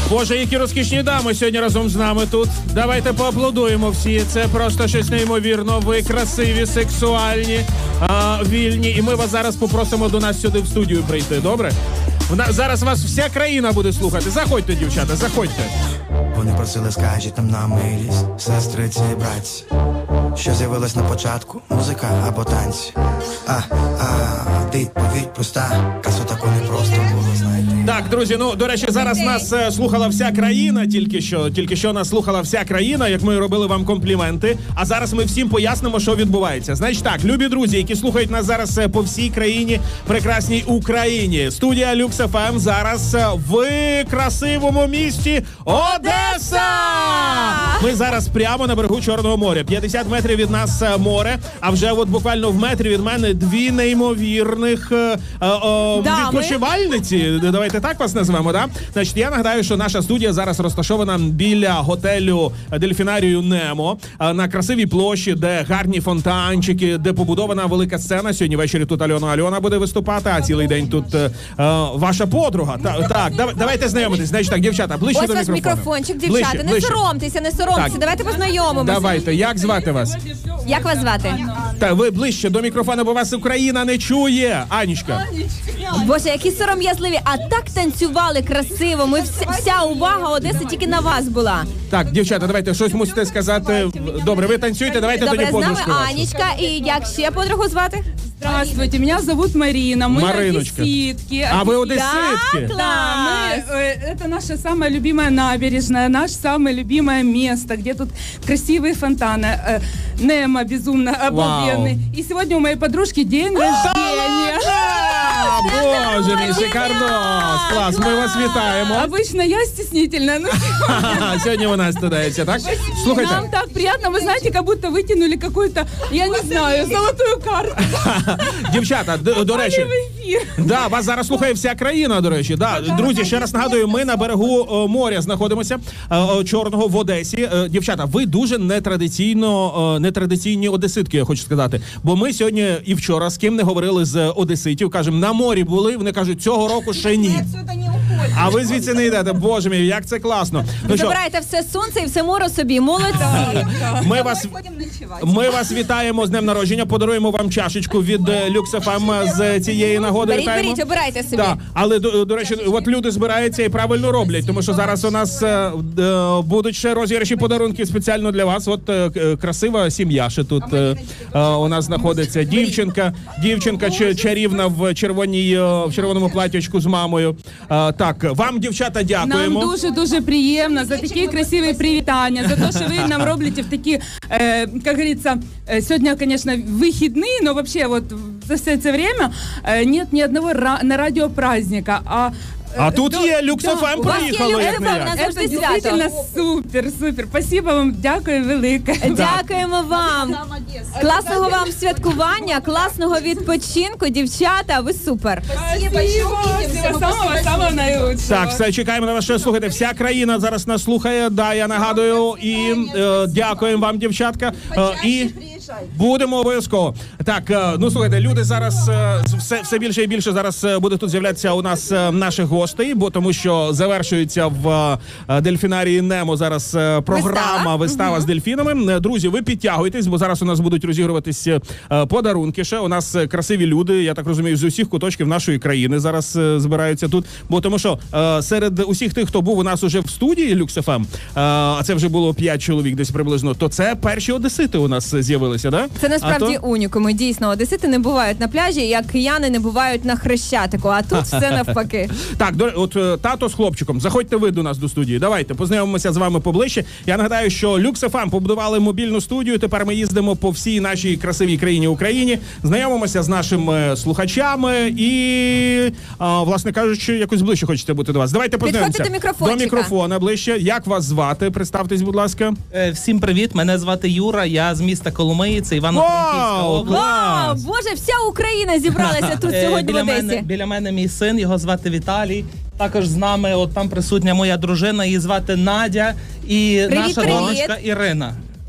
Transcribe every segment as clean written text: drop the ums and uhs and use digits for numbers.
Боже, які розкішні дами сьогодні разом з нами тут. Давайте поаплодуємо всі. Це просто щось неймовірно. Ви красиві, сексуальні, вільні. І ми вас зараз попросимо до нас сюди в студію прийти, добре? Зараз вас вся країна буде слухати. Заходьте, дівчата, заходьте. Вони просили, скажіть нам на милість, сестриці і братці, що з'явилось на початку, музика або танці. Відповідь проста, касу таку не просто було знайти. Так, друзі, до речі, зараз нас слухала вся країна, тільки що нас слухала вся країна, як ми робили вам компліменти, а зараз ми всім пояснимо, що відбувається. Значить так, любі друзі, які слухають нас зараз по всій країні, прекрасній Україні, студія Люкс ФМ зараз в красивому місті Одеса! Ми зараз прямо на берегу Чорного моря. 50 метрів від нас море, а вже от буквально в метрі від мене дві неймовірних відпочивальниці. Давайте так вас назвемо, да? Значить, я нагадаю, що наша студія зараз розташована біля готелю Дельфінарію Немо, на красивій площі, де гарні фонтанчики, де побудована велика сцена. Сьогодні ввечері тут Альона буде виступати, а цілий день тут ваша подруга. Так, давайте знайомитись. Значить так, дівчата, ближче до мікрофону. Ось ваш мікрофончик, дівчата. Не соромтеся. Так. Давайте познайомимося. Давайте, як звати вас? Як вас звати? Так, ви ближче до мікрофону, бо вас Україна не чує. Анічка. Боже, які сором'язливі. А так танцювали красиво. Вся увага Одеси тільки на вас була. Так, дівчата, давайте, щось мусите сказати. Добре, ви танцюєте, давайте тоді подружку. Добре, з нами Анічка. І як ще подругу звати? Здравствуйте, меня зовут Марина, мы одесситки. А вы одесситки? Да, это наша самая любимая набережная, наше самое любимое место, где тут красивые фонтаны. Немо безумно обалденный. И сегодня у моей подружки день рождения. Боже мій, шикардос! Клас, ми вас вітаємо. Обычно я стеснительная. Сьогодні вона стидається, так? Слухайте. Нам так приятно, вы знаете, как будто вытянули какую-то, я не знаю, золотую карту. Дівчата, до речі, да, вас зараз слухає вся країна, до речі. Да. Друзі, ще раз нагадую, ми на берегу моря знаходимося, Чорного, в Одесі. Дівчата, ви дуже нетрадиційні одеситки, я хочу сказати. Бо ми сьогодні і вчора з ким не говорили з одеситів, кажемо, на морі були, вони кажуть, цього року ще ні. А ви звідси не йдете, боже мій, як це класно. Ви забираєте все сонце і все море собі, молодці. Ми вас вітаємо з днем народження, подаруємо вам чашечку від Люкс ФМ з цієї нагоди. Беріть, обирайте собі. Так, але, до речі, от люди збираються і правильно роблять, тому що зараз у нас будуть ще розіграші подарунків спеціально для вас. От красива сім'я ще тут у нас знаходиться. Дівчинка чарівна в червоному платячку з мамою. Так, вам, дівчата, дякуємо. Нам дуже приємно за такі красиві привітання, за те, що ви нам робите в такі, як говориться, сьогодні, звісно, вихідний, але взагалі вот за все це время нет ні одного на радіо праздника. А тут є Люкс ФМ, приїхало, як не як. Це дійсно супер. Спасибо вам, дякую велике. Дякуємо вам. Класного вам святкування, класного відпочинку, дівчата, ви супер. Спасибо. Самого найкращого. Так, все, чекаємо на вас. Слухайте, вся країна зараз нас слухає, да, я нагадую, і дякуємо вам, дівчатка. І будемо обов'язково. Так, ну слухайте, люди зараз все більше і більше зараз буде тут з'являтися у нас наших гостей, бо тому що завершується в Дельфінарії Немо зараз вистава з дельфінами. Друзі, ви підтягуйтесь, бо зараз у нас будуть розігруватись подарунки ще. У нас красиві люди, я так розумію, з усіх куточків нашої країни зараз збираються тут, бо тому що серед усіх тих, хто був у нас уже в студії Люкс ФМ, а це вже було 5 чоловік десь приблизно, то це перші одесити у нас з'явилися, да? Це насправді унікуми. Дійсно, одесити не бувають на пляжі, як кияни не бувають на Хрещатику, а тут все навпаки. Так, от тато з хлопчиком, заходьте ви до нас до студії. Давайте, познайомимося з вами поближче. Я нагадаю, що Люкс ФМ побудували мобільну студію, тепер ми їздимо по всій нашій красивій країні Україні, знайомимося з нашими слухачами і, власне кажучи, якось ближче хочете бути до вас. Давайте познайомимося. Підходьте до мікрофона ближче. Як вас звати? Представтесь, будь ласка. Всім привіт, мене звати Юра, я з міста Коломиї, це Івано-Франківська область. Вау, Боже, вся Україна зібралася тут сьогодні в Одесі. Біля мене мій син, його звати Віталій. Також з нами, от там присутня моя дружина, її звати Надя і наша донечка Ірина.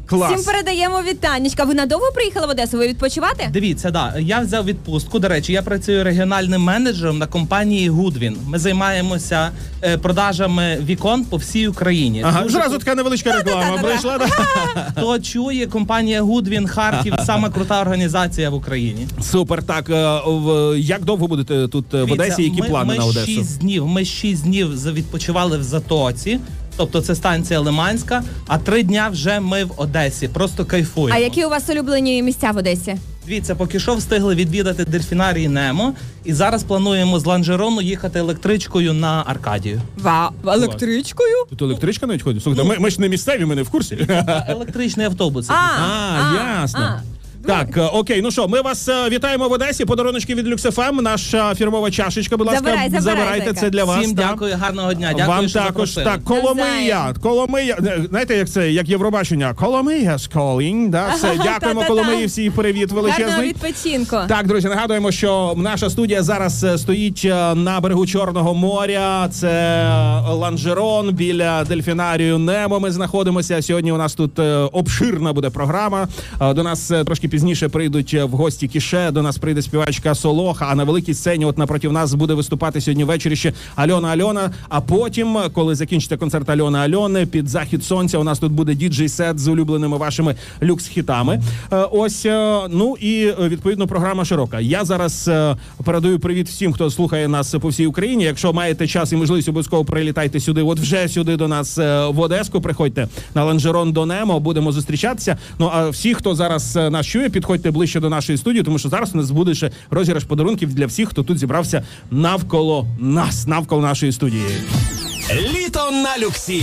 Клас. Всім передаємо вітанечка. Ви надовго приїхали в Одесу? Ви відпочивати? Дивіться, я взяв відпустку. До речі, я працюю регіональним менеджером на компанії Goodwin. Ми займаємося продажами вікон по всій Україні. Ага, зразу така невеличка реклама прийшла. Хто чує, компанія Goodwin Харків сама крута організація в Україні. Супер, так. Як довго будете тут в Одесі? Які плани на Одесу? Ми 6 днів відпочивали в Затоці. Тобто це станція Лиманська, а 3 дня вже ми в Одесі. Просто кайфуємо. А які у вас улюблені місця в Одесі? Дивіться, поки що встигли відвідати дельфінарій Немо, і зараз плануємо з Ланжерону їхати електричкою на Аркадію. Вау, електричкою? Тут електричка навіть ходить? Слухайте, ми ж не місцеві, ми не в курсі. Електричний автобус. Ясно. Так, окей, ну що, ми вас вітаємо в Одесі. Подаруночки від Люкс ФМ, наша фірмова чашечка, будь ласка, забирайте, це для вас. Всім дякую, гарного дня. Дякую, вам що також. запросили. Так, Коломия, знаєте, як це, як Євробачення? Коломия's calling, да? Все, дякуємо Коломиї, всі привіт Гарного величезний. відпочинку. Так, друзі, нагадуємо, що наша студія зараз стоїть на берегу Чорного моря. Це Ланжерон, біля дельфінарію Немо ми знаходимося. Сьогодні у нас тут обширна буде програма. До нас трошки пізніше прийдуть в гості Кіше, до нас прийде співачка Солоха, а на великій сцені от напроти нас буде виступати сьогодні ввечері ще Альона. А потім, коли закінчиться концерт Альони, під захід сонця у нас тут буде діджей-сет з улюбленими вашими люкс-хітами. Ось, ну і відповідно програма широка. Я зараз передаю привіт всім, хто слухає нас по всій Україні. Якщо маєте час і можливість, обов'язково прилітайте сюди, от вже сюди до нас в Одеску, приходьте на Ланжерон до Немо, будемо зустрічатися. Ну а всі, хто зараз нас чує, підходьте ближче до нашої студії, тому що зараз у нас буде ще розіграш подарунків для всіх, хто тут зібрався навколо нас, навколо нашої студії. Літо на люксі.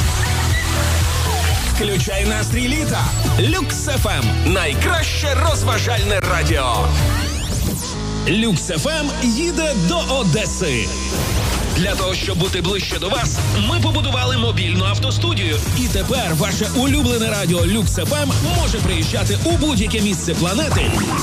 Включай настрій літа. Люкс ФМ. Найкраще розважальне радіо. Люкс ФМ їде до Одеси. Для того, щоб бути ближче до вас, ми побудували мобільну автостудію. І тепер ваше улюблене радіо Люкс ФМ може приїжджати у будь-яке місце планети